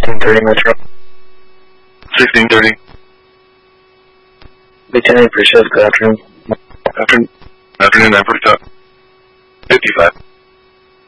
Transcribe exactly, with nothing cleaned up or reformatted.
sixteen thirty Metro. sixteen thirty. Lieutenant, appreciate it. Good afternoon. Afternoon. Afternoon, Africa. fifty-five.